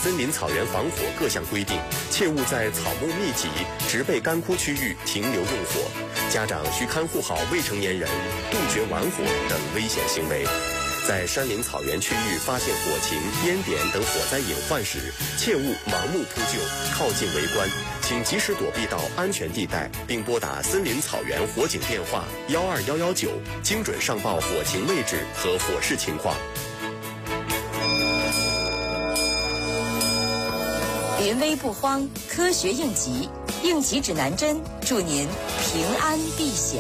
森林草原防火各项规定，切勿在草木密集、植被干枯区域停留用火。家长需看护好未成年人，杜绝玩火等危险行为。在山林草原区域发现火情、烟点等火灾隐患时，切勿盲目扑救、靠近围观，请及时躲避到安全地带，并拨打森林草原火警电话12119，精准上报火情位置和火势情况。 临危不慌，科学应急，应急指南针，祝您平安避险。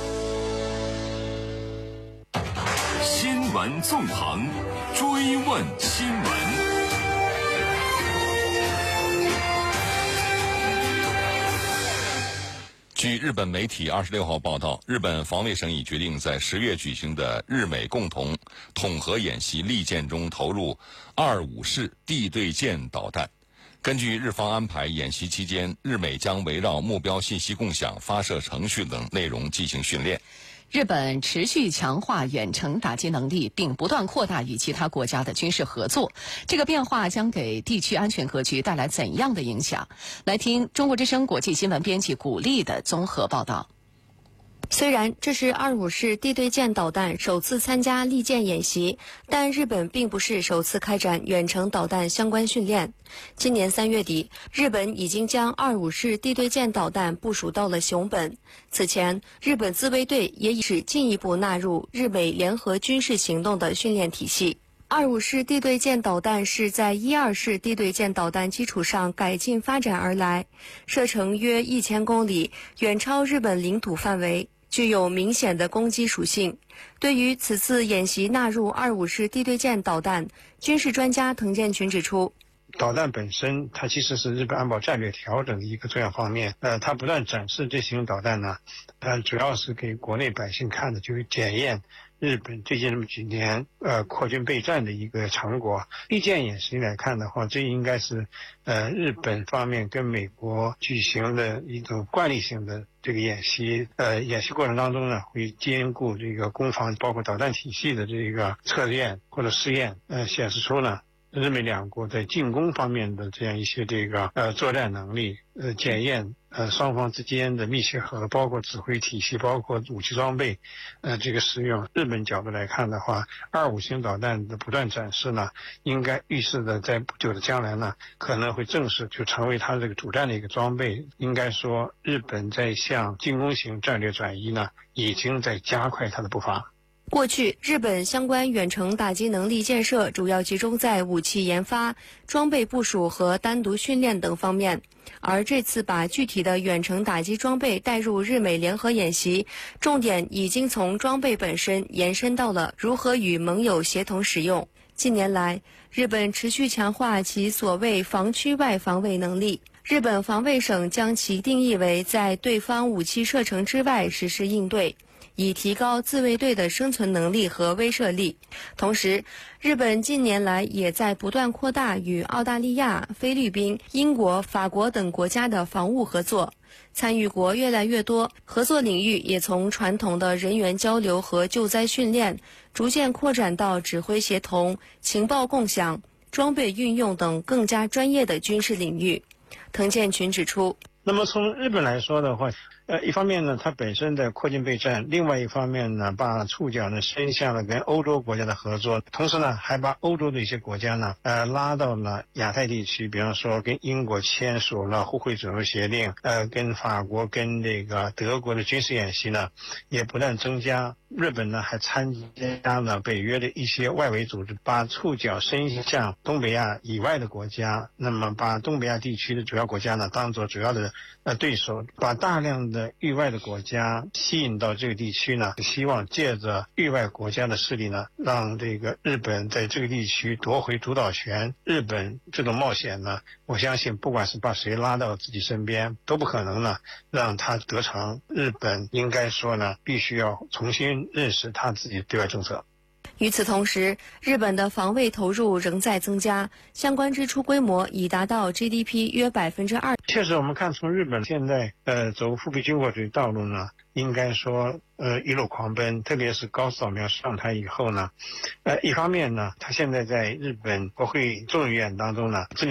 新闻纵横，追问新闻。据日本媒体26号报道，日本防卫省已决定在10月举行的日美共同统合演习利剑中投入25式地对舰导弹。根据日方安排，演习期间，日美将围绕目标信息共享、发射程序等内容进行训练。 日本持续强化远程打击能力，并不断扩大与其他国家的军事合作。这个变化将给地区安全格局带来怎样的影响？来听中国之声国际新闻编辑古丽的综合报道。 虽然这是25式地对舰导弹首次参加利剑演习，但日本并不是首次开展远程导弹相关训练。今年3月底，日本已经将25式地对舰导弹部署到了熊本。此前，日本自卫队也已是进一步纳入日美联合军事行动的训练体系。25式地对舰导弹是在12式地对舰导弹基础上改进发展而来，射程约1000公里，远超日本领土范围，具有明显的攻击属性。对于此次演习纳入25式地对舰导弹，军事专家滕建群指出， 导弹本身它其实是日本安保战略调整的一个重要方面。它不断展示这型导弹呢，主要是给国内百姓看的，就是检验日本最近这么几年扩军备战的一个成果。利剑演习来看的话，这应该是日本方面跟美国举行的一种惯例性的这个演习。演习过程当中呢，会兼顾这个攻防，包括导弹体系的这个测验或者试验，显示出呢日美两国在进攻方面的这样一些这个作战能力，检验双方之间的密切合，包括指挥体系，包括武器装备这个使用。日本角度来看的话，25型导弹的不断展示呢，应该预示的在不久的将来呢，可能会正式就成为它这个主战的一个装备。应该说，日本在向进攻型战略转移呢，已经在加快它的步伐。 过去，日本相关远程打击能力建设主要集中在武器研发、装备部署和单独训练等方面，而这次把具体的远程打击装备带入日美联合演习，重点已经从装备本身延伸到了如何与盟友协同使用。近年来，日本持续强化其所谓防区外防卫能力。日本防卫省将其定义为在对方武器射程之外实施应对，以提高自卫队的生存能力和威慑力。同时，日本近年来也在不断扩大与澳大利亚、菲律宾、英国、法国等国家的防务合作，参与国越来越多，合作领域也从传统的人员交流和救灾训练，逐渐扩展到指挥协同、情报共享、装备运用等更加专业的军事领域。滕建群指出， 那么从日本来说的话，一方面呢，它本身的扩军备战；另外一方面呢，把触角呢伸向了跟欧洲国家的合作，同时呢，还把欧洲的一些国家呢，拉到了亚太地区，比方说跟英国签署了互惠准入协定，跟法国、跟这个德国的军事演习呢，也不断增加。日本呢还参加了北约的一些外围组织，把触角伸向东北亚以外的国家，那么把东北亚地区的主要国家呢当做主要的对手，把大量的域外的国家吸引到这个地区呢，希望借着域外国家的势力呢，让这个日本在这个地区夺回主导权。日本这种冒险呢，我相信不管是把谁拉到自己身边，都不可能呢让他得逞。日本应该说呢，必须要重新认识他自己的对外政策。 与此同时，日本的防卫投入仍在增加，相关支出规模已达到 GDP 约2%。 确实，我们看从日本现在走复辟军国主义道路呢，应该说一路狂奔，特别是高市早苗上台以后呢，一方面呢，他现在在日本国会众议院当中呢，